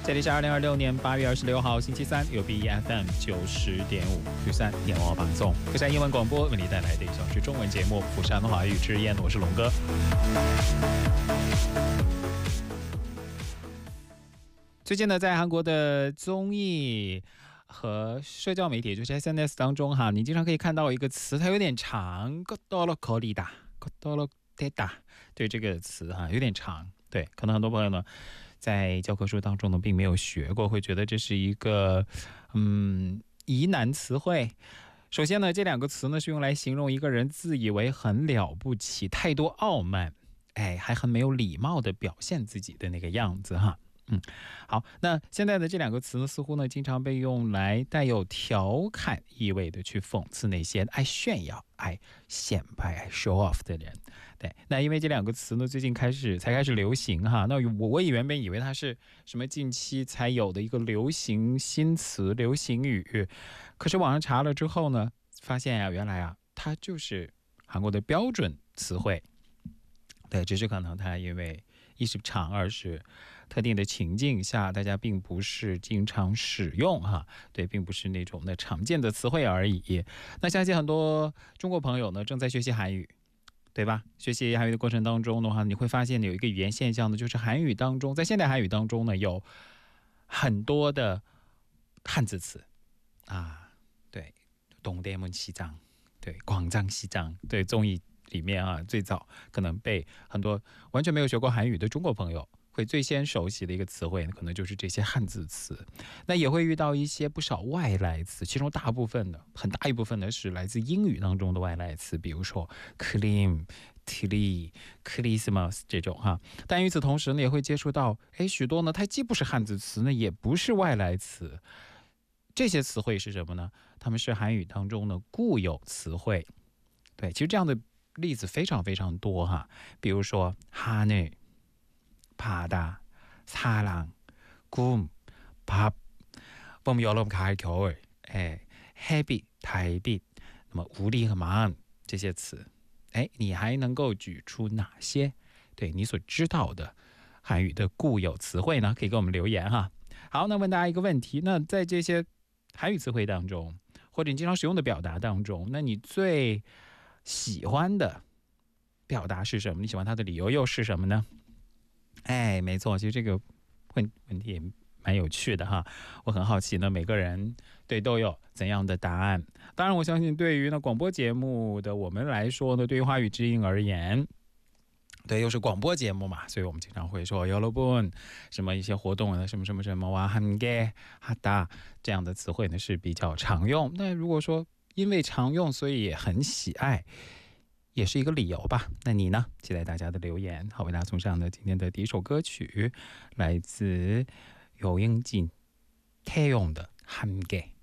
这里是2026年8月26号星期三，由 BEFM 90.5釜山电话放送，釜山英文广播为你带来的1小时中文节目《釜山华语之夜》，我是龙哥。最近呢，在韩国的综艺和社交媒体，就是 SNS 当中哈，你经常可以看到一个词，它有点长，거떨어거리다，对这个词哈，有点长。对，可能很多朋友呢，在教科书当中呢，并没有学过，会觉得这是一个疑难词汇。首先呢，这两个词呢是用来形容一个人自以为很了不起，太多傲慢，还很没有礼貌的表现自己的那个样子哈。好，那现在的这两个词呢，似乎呢经常被用来带有调侃意味的去讽刺那些爱炫耀、爱显摆、爱 show off 的人。对，那因为这两个词呢最近才开始流行哈，那我原本以为它是什么近期才有的一个流行新词、流行语，可是网上查了之后呢，发现呀，原来啊它就是韩国的标准词汇。对，只是可能它因为一是长，二是特定的情境下，大家并不是经常使用哈，对，并不是那种的常见的词汇而已。那相信很多中国朋友呢正在学习韩语，对吧？学习韩语的过程当中的话，你会发现有一个语言现象呢，就是韩语当中，在现代韩语当中呢，有很多的汉字词啊，对，동대문 시장，对，광장 시장，对，综艺里面啊，最早可能被很多完全没有学过韩语的中国朋友会最先熟悉的一个词汇，可能就是这些汉字词。那也会遇到一些不少外来词，其中很大一部分呢是来自英语当中的外来词，比如说 Christmas 这种哈。但与此同时呢，也会接触到许多呢，它既不是汉字词呢，也不是外来词。这些词汇是什么呢？它们是韩语当中的固有词汇。对，其实这样的例子非常非常多哈，比如说하늘、바다、사랑、꿈、밥、봄、여름、가을、겨울、햇빛、달빛，那么우리和마음这些词，你还能够举出哪些对你所知道的韩语的固有词汇呢？可以给我们留言哈。好，那问大家一个问题，那在这些韩语词汇当中，或者你经常使用的表达当中，那你最喜欢的表达是什么？你喜欢它的理由又是什么呢？没错，其实这个问题也蛮有趣的哈。我很好奇呢，每个人对都有怎样的答案？当然，我相信对于呢广播节目的我们来说呢，对于华语之音而言，对，又是广播节目嘛，所以我们经常会说여러분，什么一些活动啊，什么什么什么哇함께 하다这样的词汇呢是比较常用。那如果说因为常用，所以也很喜爱，也是一个理由吧。那你呢？期待大家的留言。好，为大家送上的今天的第一首歌曲，来自有英进태용的함께。